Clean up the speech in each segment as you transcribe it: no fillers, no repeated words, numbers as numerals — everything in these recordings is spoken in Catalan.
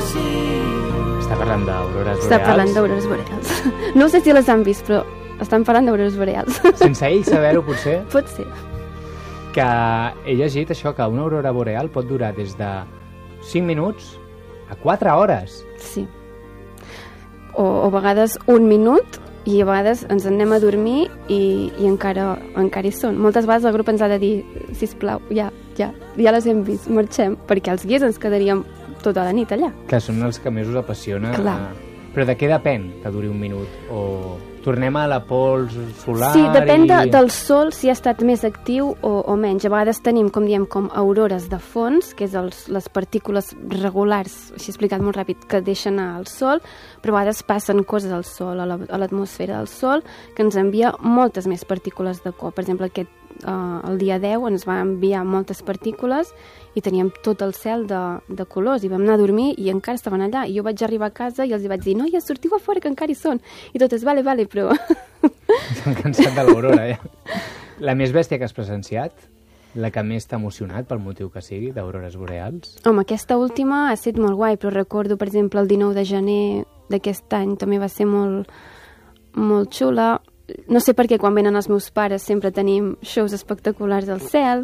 Està parlant d'aurores boreals. Està parlant d'aurores boreals. No sé si les han vist, però estan parlant d'aurores boreals. Sense ell saber-ho, potser. Pot ser. Que he llegit això, que una aurora boreal pot durar des de 5 minuts a 4 hores. Sí. O a vegades 1 minut, i a vegades ens en anem a dormir i encara hi són. Moltes vegades el grup ens ha de dir, sisplau, ja les hem vist, marxem, perquè els guies ens quedaríem tota la nit allà. Que són els que més us apassiona. Clar. Però de què depèn que duri 1 minut? O tornem a la pols solar? Sí, depèn del sol, si ha estat més actiu o menys. A vegades tenim, com diem, com aurores de fons, que és les partícules regulars, així explicat molt ràpid, que deixen anar al sol, però a vegades passen coses al sol, a l'atmosfera del sol, que ens envia moltes més partícules de cop. Per exemple, el dia 10 ens va enviar moltes partícules i teníem tot el cel de colors, i vam anar a dormir i encara estaven allà, i jo vaig arribar a casa i els vaig dir, noies, sortiu a fora que encara hi són, i totes, vale, però... S'han cansat de l'aurora, ja. La més bèstia que has presenciat? La que més t'ha emocionat, pel motiu que sigui, d'aurores boreals? Home, aquesta última ha estat molt guai, però recordo, per exemple, el 19 de gener d'aquest any també va ser molt, molt xula. No sé per què quan venen els meus pares sempre tenim shows espectaculars al cel.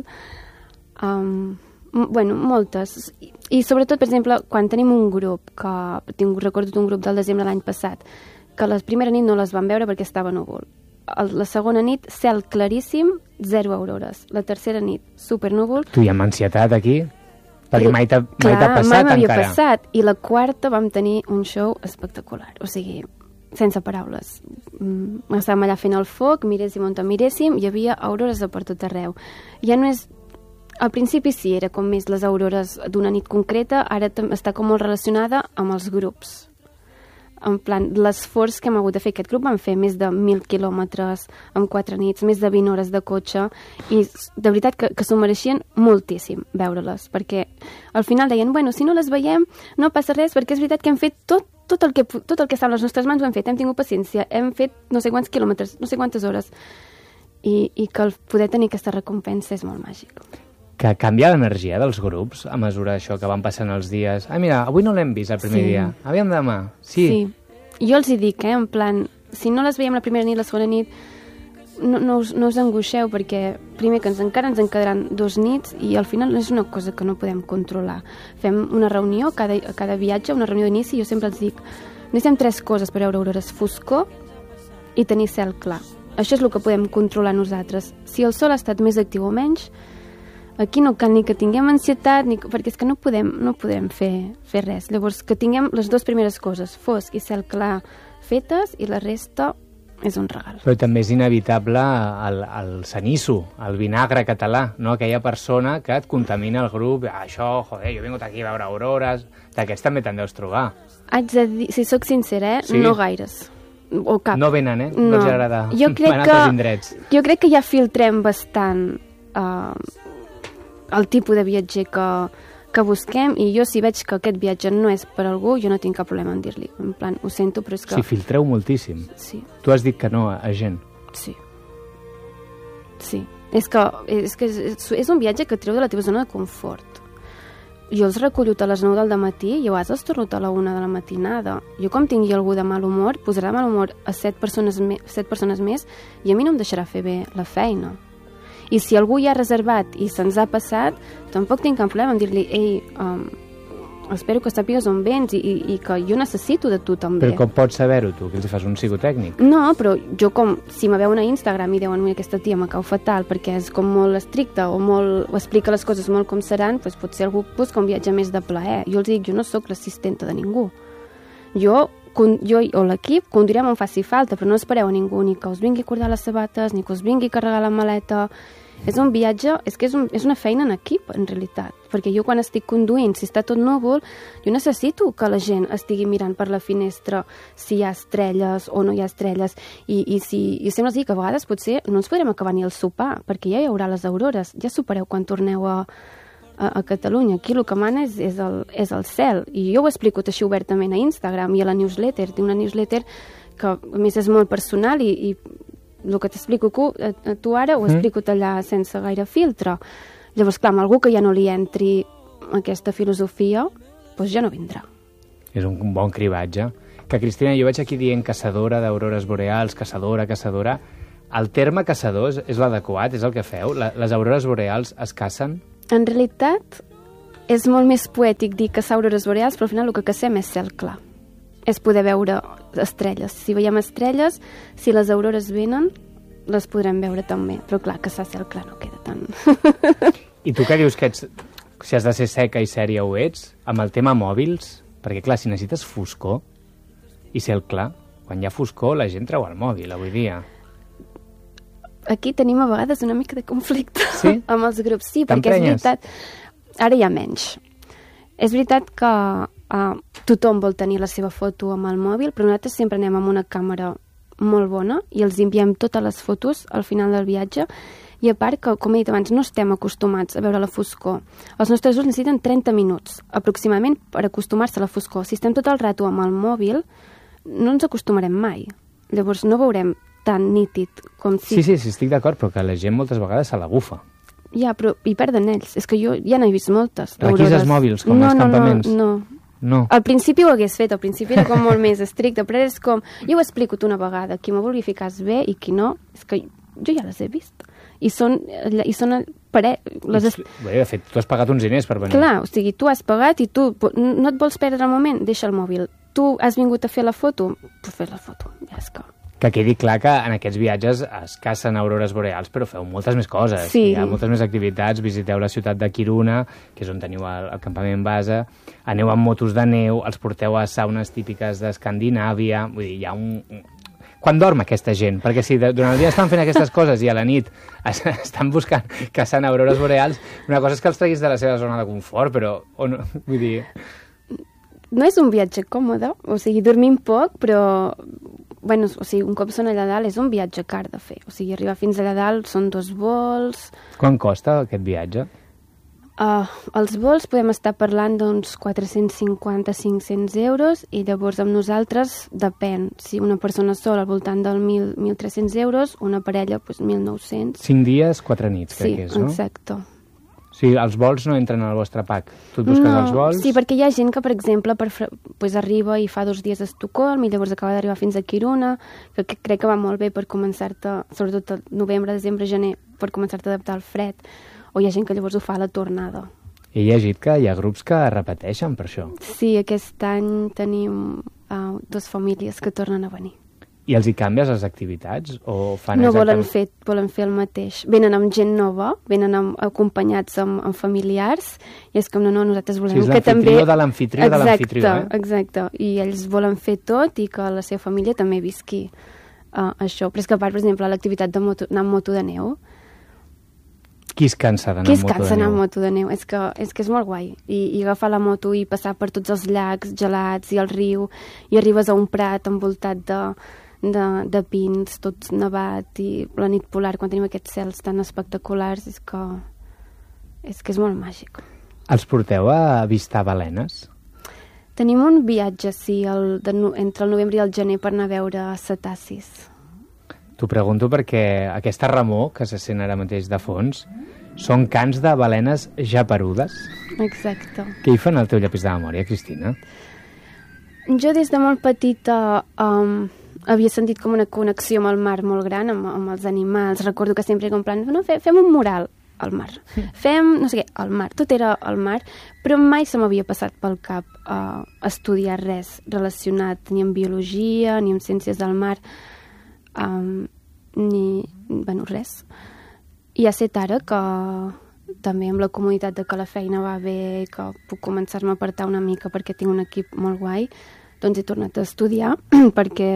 Bueno, moltes. I sobretot, per exemple, quan tenim un grup, recordo un grup del desembre de l'any passat, que la primera nit no les van veure perquè estava núvol. La segona nit, cel claríssim, 0 aurores. La tercera nit, supernúvol. Tu hi ha ansietat aquí? Perquè mai t'ha passat encara. Mai m'havia encara. Passat. I la quarta vam tenir un show espectacular. O sigui, sense paraules. Estàvem allà fent el foc, miréssim on miréssim, hi havia aurores de per tot arreu. Ja no és... Al principi sí, era com més les aurores d'una nit concreta, ara està com molt relacionada amb els grups. En plan, l'esforç que hem hagut de fer aquest grup, van fer més de 1.000 quilòmetres en 4 nits, més de 20 hores de cotxe, i de veritat que s'ho mereixien moltíssim veure-les, perquè al final deien, bueno, si no les veiem no passa res, perquè és veritat que hem fet tot el que estava a les nostres mans, ho hem fet, hem tingut paciència, hem fet no sé quants quilòmetres, no sé quantes hores, i que el poder tenir aquesta recompensa és molt màgic. Que canvia l'energia dels grups a mesura d'això que van passant els dies. Mira, avui no l'hem vist el primer dia. Aviam demà. Sí. Jo els hi dic, en plan, si no les veiem la primera nit, la segona nit, no us angoixeu, perquè primer que encara ens en quedaran 2 nits i al final és una cosa que no podem controlar. Fem una reunió, cada viatge, una reunió d'inici, i jo sempre els dic, necessitem 3 coses per veure aurores: foscor i tenir cel clar. Això és el que podem controlar nosaltres. Si el sol ha estat més actiu o menys, aquí no cal ni que tinguem ansietat, perquè és que no podem fer res. Llavors, que tinguem les 2 primeres coses, fosc i cel clar, fetes, i la resta és un regal. Però també és inevitable el cenisso, el vinagre català, no? Aquella persona que et contamina el grup. Això, joder, jo he vingut aquí a veure aurores. D'aquests també te'n deus trobar. Haig de dir, si sóc sincera, sí. No gaires. O cap. No venen, No els agrada anar a altres indrets. Jo crec que ja filtrem bastant el tipus de viatger que busquem, i jo si veig que aquest viatge no és per algú, jo no tinc cap problema en dir-li. En plan, ho sento, però és que... Sí, filtreu moltíssim. Sí. Tu has dit que no a gent. Sí. Sí. És que és un viatge que et treu de la teva zona de confort. Jo els recullo a les 9 del dematí i a vegades els torno a la 1 de la matinada. Jo, com tingui algú de mal humor, posarà mal humor a 7 persones més, i a mi no em deixarà fer bé la feina. I si algú ja ha reservat i se'ns ha passat, tampoc tinc cap problema en dir-li, ei, espero que sàpigues on vens i que jo necessito de tu també. Però com pots saber-ho tu, que els fas un psicotècnic? No, però jo si me veuen a Instagram i diuen, mira, aquesta tia me cau fatal perquè és com molt estricta o explica les coses molt com seran, doncs potser algú busca un viatge més de plaer. Jo els dic, jo no sóc l'assistenta de ningú. Jo o l'equip conduirem on faci falta, però no espereu a ningú ni que us vingui a cordar les sabates, ni que us vingui a carregar la maleta. És un viatge, és una feina en equip, en realitat, perquè jo quan estic conduint, si està tot núvol, jo necessito que la gent estigui mirant per la finestra si hi ha estrelles o no hi ha estrelles, i sempre els dic que a vegades potser no ens podrem acabar ni el sopar, perquè ja hi haurà les aurores, ja sopareu quan torneu a Catalunya. Aquí el que mana és el cel, i jo ho explico així obertament a Instagram i a la newsletter. Tinc una newsletter que a més és molt personal, i el que t'explico tu ara ho explico allà sense gaire filtre. Llavors, clar, amb algú que ja no li entri aquesta filosofia, doncs ja no vindrà. És un bon cribatge. Que, Cristina, jo veig aquí dient caçadora d'aurores boreals, caçadora... El terme caçador és l'adequat, és el que feu? Les aurores boreals es cacen? En realitat, és molt més poètic dir caçar aurores boreals, però al final el que cacem és cel clar. És poder veure estrelles. Si veiem estrelles, si les aurores venen, les podrem veure també. Però clar, caçar cel clar no queda tant. I tu què dius que ets... Si has de ser seca i sèria ho ets? Amb el tema mòbils? Perquè clar, si necessites foscor i cel clar, quan hi ha foscor la gent treu el mòbil avui dia. Aquí tenim a vegades una mica de conflicte amb els grups. Sí, perquè és veritat... Ara hi ha menys. És veritat que tothom vol tenir la seva foto amb el mòbil, però nosaltres sempre anem amb una càmera molt bona i els enviem totes les fotos al final del viatge. I a part que, com he dit abans, no estem acostumats a veure la foscor. Els nostres ulls necessiten 30 minuts, aproximadament, per acostumar-se a la foscor. Si estem tot el rato amb el mòbil, no ens acostumarem mai. Llavors no veurem tan nítid com si... Sí, estic d'acord, però que la gent moltes vegades se la bufa. Ja, però hi perden ells. És que jo ja n'he vist moltes. Requises mòbils, com als campaments? No. Al principi ho hagués fet, al principi era com molt més estricte, però és com... Jo ho explico una vegada, qui m'ho vulgui ficar bé i qui no, és que jo ja les he vist. I són de fet, tu has pagat uns diners per venir. Clar, o sigui, tu has pagat i tu no et vols perdre el moment, deixa el mòbil. Tu has vingut a fer la foto, pues fes la foto, ja és que... Que quedi clar que en aquests viatges es cacen aurores boreals, però feu moltes més coses. Sí. Hi ha moltes més activitats. Visiteu la ciutat de Kiruna, que és on teniu el campament base. Aneu amb motos de neu, els porteu a saunes típiques d'Escandinàvia. Vull dir, hi ha un... Quan dorm aquesta gent? Perquè si durant el dia estan fent aquestes coses i a la nit estan buscant, caçant aurores boreals, una cosa és que els treguis de la seva zona de confort, però... Vull dir... No és un viatge còmode, o sigui, dormim poc, però... Bueno, o sigui, un cop són allà dalt és un viatge car de fer. O sigui, arribar fins allà dalt són 2 vols... Quan costa aquest viatge? Els vols podem estar parlant d'uns 450-500 euros i llavors amb nosaltres depèn. Si una persona sola al voltant del 1.300 euros, una parella, doncs 1.900. 5 dies, 4 nits, crec que és, no? Sí, exacte. O sigui, els vols no entren al vostre pack. Tu et busques els vols... Sí, perquè hi ha gent que, per exemple, arriba i fa 2 dies a Estocolm i llavors acaba d'arribar fins a Kiruna, que crec que va molt bé per començar-te, sobretot el novembre, desembre, gener, per començar-te a adaptar al fred. O hi ha gent que llavors ho fa a la tornada. He llegit que hi ha grups que repeteixen per això. Sí, aquest any tenim 2 famílies que tornen a venir. I els hi canvies les activitats? O fan no, volen fer el mateix. Venen amb gent nova, venen acompanyats amb familiars, i és com, no, nosaltres volem que també... És l'anfitrió de l'anfitrió de l'anfitrió, Exacte, i ells volen fer tot i que la seva família també visqui això. Però és que a part, per exemple, l'activitat d'anar amb moto de neu... Qui es cansa d'anar amb moto de neu? És que és molt guai. I agafar la moto i passar per tots els llacs gelats i el riu, i arribes a un prat envoltat de pins, tots nevat, i la nit polar, quan tenim aquests cels tan espectaculars, és que és molt màgic. Els porteu a avistar balenes? Tenim un viatge, sí, entre el novembre i el gener per anar a veure cetacis. T'ho pregunto perquè aquesta remor que se sent ara mateix de fons són cants de balenes ja parudes. Exacte. Què hi fan al teu llapis de memòria, Cristina? Jo des de molt petita havia sentit com una connexió amb el mar molt gran, amb els animals. Recordo que sempre era en plan, no, fem un mural al mar. Fem, no sé què, al mar. Tot era al mar, però mai se m'havia passat pel cap estudiar res relacionat ni amb biologia, ni amb ciències del mar, res. I ha set ara que també amb la comunitat de que la feina va bé i que puc començar-me a apartar una mica perquè tinc un equip molt guai, doncs he tornat a estudiar perquè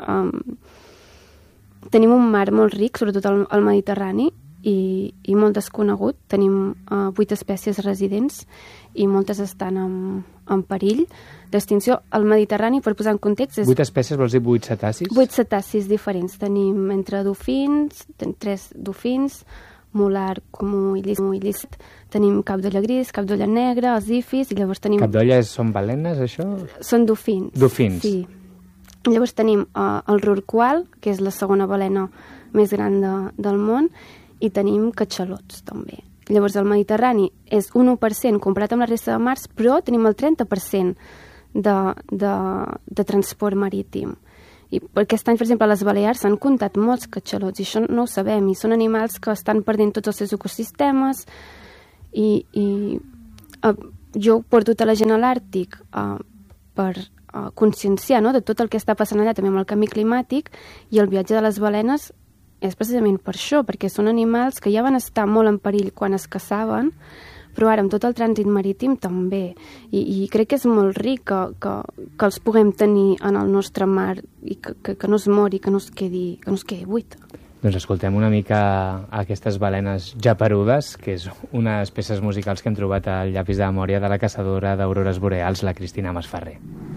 tenim un mar molt ric, sobretot al Mediterrani, i molt desconegut. Tenim 8 espècies residents i moltes estan en perill d'extinció. Al Mediterrani, per posar en context... 8 espècies vols dir 8 cetacis? 8 cetacis diferents. Tenim entre dofins, 3 dofins, molar comú i llistat. Tenim cap d'olla gris, cap d'olla negra, els ifis, i llavors tenim... Cap d'olla són balenes, això? Són dofins. Dofins. Sí. I llavors tenim el rorqual, que és la segona balena més gran del món, i tenim catxalots, també. Llavors, el Mediterrani és un 1% comparat amb la resta de mars, però tenim el 30% de transport marítim. I aquest any, per exemple, a les Balears s'han comptat molts catxalots, i això no ho sabem, i són animals que estan perdent tots els seus ecosistemes, i jo porto tota la gent a l'Àrtic per conscienciar, no?, de tot el que està passant allà, també amb el canvi climàtic, i el viatge de les balenes és precisament per això, perquè són animals que ja van estar molt en perill quan es caçaven, però ara amb tot el trànsit marítim també, i crec que és molt ric que els puguem tenir en el nostre mar i que no es mori, que no es quedi buit. Doncs escoltem una mica aquestes balenes japerudes, que és unes peces musicals que hem trobat al llapis de memòria de la caçadora d'aurores boreals, la Cristina Masferrer.